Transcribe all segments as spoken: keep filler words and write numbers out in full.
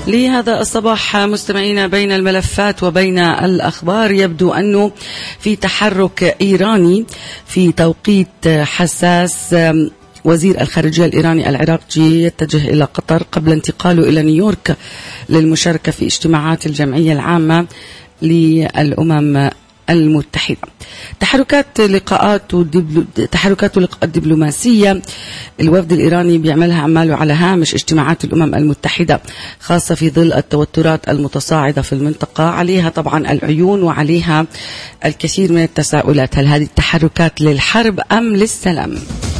لهذا الصباح مستمعينا بين الملفات وبين الأخبار، يبدو أنه في تحرك إيراني في توقيت حساس. وزير الخارجية الإيراني العراقي يتجه إلى قطر قبل انتقاله إلى نيويورك للمشاركة في اجتماعات الجمعية العامة للأمم المتحدة. تحركات لقاءات ودبلو... تحركات ولقاءات دبلوماسية الوفد الإيراني بيعملها عماله على هامش اجتماعات الأمم المتحدة، خاصة في ظل التوترات المتصاعدة في المنطقة. عليها طبعا العيون وعليها الكثير من التساؤلات، هل هذه التحركات للحرب أم للسلام؟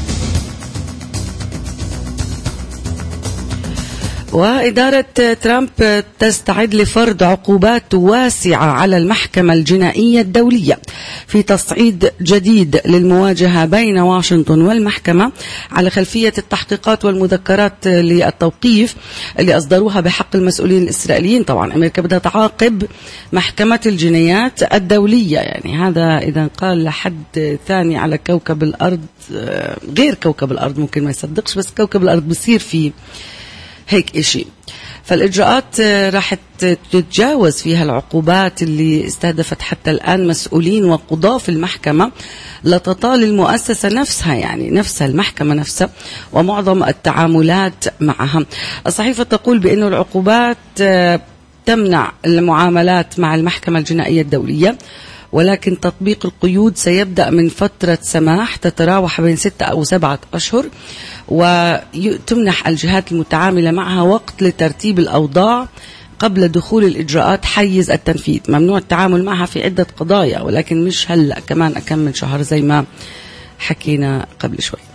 وإدارة ترامب تستعد لفرض عقوبات واسعة على المحكمة الجنائية الدولية في تصعيد جديد للمواجهة بين واشنطن والمحكمة على خلفية التحقيقات والمذكرات للتوقيف اللي أصدروها بحق المسؤولين الإسرائيليين. طبعا أمريكا بدها تعاقب محكمة الجنايات الدولية، يعني هذا إذا قال لحد ثاني على كوكب الأرض، غير كوكب الأرض ممكن ما يصدقش، بس كوكب الأرض بصير فيه هيك إشي. فالإجراءات راح تتجاوز فيها العقوبات اللي استهدفت حتى الآن مسؤولين وقضاة في المحكمة لتطال المؤسسة نفسها، يعني نفسها المحكمة نفسها ومعظم التعاملات معها. الصحيفة تقول بأن العقوبات تمنع المعاملات مع المحكمة الجنائية الدولية، ولكن تطبيق القيود سيبدأ من فترة سماح تتراوح بين ستة أو سبعة أشهر، وتمنح الجهات المتعاملة معها وقت لترتيب الأوضاع قبل دخول الإجراءات حيز التنفيذ. ممنوع التعامل معها في عدة قضايا، ولكن مش هلأ، كمان أكمل شهر زي ما حكينا قبل شوي.